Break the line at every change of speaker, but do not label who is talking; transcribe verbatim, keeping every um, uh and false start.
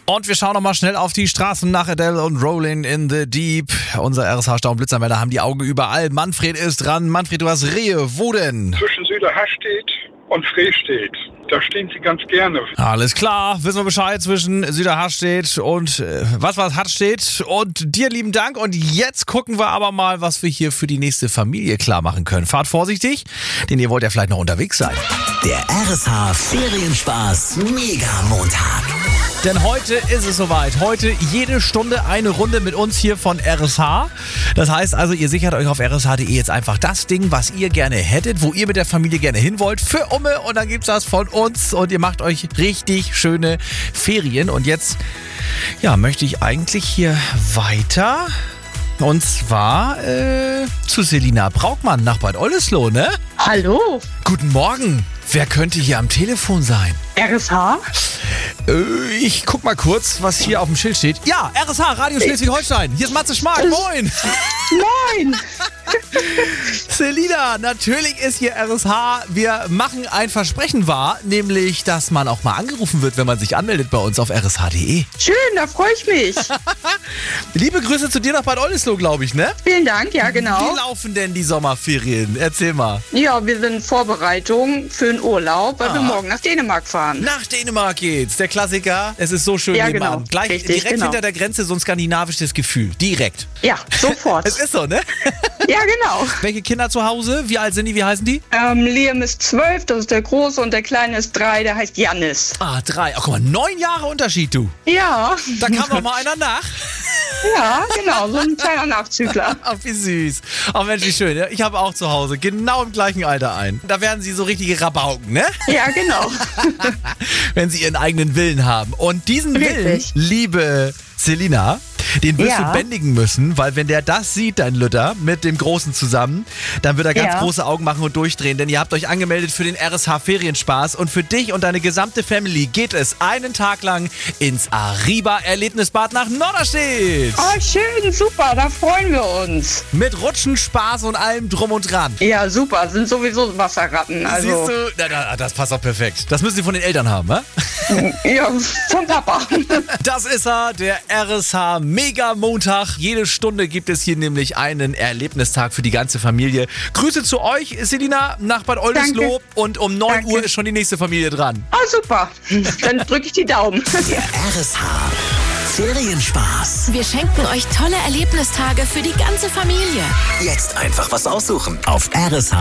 Und wir schauen nochmal schnell auf die Straßen nach Adele und Rolling in the Deep. Unser R S H-Stau- und Blitzanwender haben die Augen überall. Manfred ist dran. Manfred, du hast Rehe. Wo denn?
Zwischen Süderhastedt und Frestedt. Da stehen sie ganz gerne.
Alles klar, wissen wir Bescheid zwischen Süderhastedt und äh, was was Hastedt. Und dir lieben Dank. Und jetzt gucken wir aber mal, was wir hier für die nächste Familie klar machen können. Fahrt vorsichtig, denn ihr wollt ja vielleicht noch unterwegs sein.
Der R S H Ferienspaß Mega Montag.
Denn heute ist es soweit. Heute jede Stunde eine Runde mit uns hier von R S H. Das heißt also, ihr sichert euch auf r s h punkt d e jetzt einfach das Ding, was ihr gerne hättet, wo ihr mit der Familie gerne hin wollt, für Umme. Und dann gibt's das von uns und ihr macht euch richtig schöne Ferien. Und jetzt, ja, möchte ich eigentlich hier weiter. Und zwar äh, zu Selina Braukmann nach Bad Oldesloe, ne?
Hallo,
Guten Morgen. Wer könnte hier am Telefon sein?
R S H?
Äh, ich guck mal kurz, was hier auf dem Schild steht. Ja, R S H, Radio Schleswig-Holstein. Hier ist Matze Schmark. Moin.
Nein!
Selina, natürlich ist hier R S H. Wir machen ein Versprechen wahr, nämlich, dass man auch mal angerufen wird, wenn man sich anmeldet bei uns auf r s h punkt d e.
Schön, da freue ich mich.
Liebe Grüße zu dir nach Bad Oldesloe, glaube ich, ne?
Vielen Dank, ja genau.
Wie laufen denn die Sommerferien? Erzähl mal.
Ja, wir sind in Vorbereitung für den Urlaub, weil
Ah.
wir morgen nach Dänemark fahren.
Nach Dänemark geht's. Der Klassiker. Es ist so schön
Ja,
nebenan.
genau.
Gleich
Richtig,
direkt
genau.
hinter der Grenze so ein skandinavisches Gefühl. Direkt.
Ja, sofort.
Es ist so, ne?
Ja, genau.
Welche Kinder zu Hause? Wie alt sind die? Wie heißen die?
Ähm, Liam ist zwölf, das ist der Große, und der Kleine ist drei, der heißt Jannis.
Ah, drei. Ach, guck mal, neun Jahre Unterschied, du.
Ja.
Da kam noch mal einer nach.
Ja, genau, so ein kleiner Nachzügler.
Ach, wie süß. Ach, Mensch, wie schön. Ja? Ich habe auch zu Hause genau im gleichen Alter ein. Da werden sie so richtige Rabauken, ne?
Ja, genau.
Wenn sie ihren eigenen Willen haben. Und diesen
Richtig.
Willen, liebe Selina, den wirst
Ja.
du bändigen müssen, weil wenn der das sieht, dein Lütter, mit dem Großen zusammen, dann wird er ganz
Ja.
große Augen machen und durchdrehen, denn ihr habt euch angemeldet für den R S H Ferienspaß und für dich und deine gesamte Family geht es einen Tag lang ins Ariba Erlebnisbad nach Norderstedt.
Oh, schön, super, da freuen wir uns.
Mit Rutschen, Spaß und allem drum und dran.
Ja, super, sind sowieso Wasserratten. Also,
Siehst du, na, na, das passt doch perfekt. Das müssen sie von den Eltern haben, wa?
ja, vom Papa.
Das ist er, der R S H Mega Montag. Jede Stunde gibt es hier nämlich einen Erlebnistag für die ganze Familie. Grüße zu euch, Selina, nach Bad Oldesloe.
Danke.
Und um neun
Danke.
Uhr ist schon die nächste Familie dran.
Ah, super. Dann drücke ich die Daumen.
Der R S H Ferienspaß.
Wir schenken euch tolle Erlebnistage für die ganze Familie.
Jetzt einfach was aussuchen auf r s h